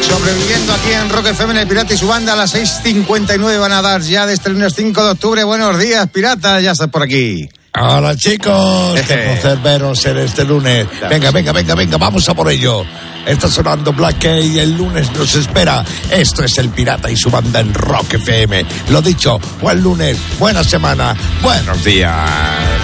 Sobreviviendo aquí en Rock FM, en el Pirata y su banda, a las 6:59 van a dar ya de este lunes 5 de octubre. Buenos días, Pirata, ya estás por aquí. Hola, chicos, qué placer veros en este lunes. Venga, vamos a por ello. Está sonando Black Key y el lunes nos espera. Esto es el Pirata y su banda en Rock FM. Lo dicho, buen lunes, buena semana, buenos días.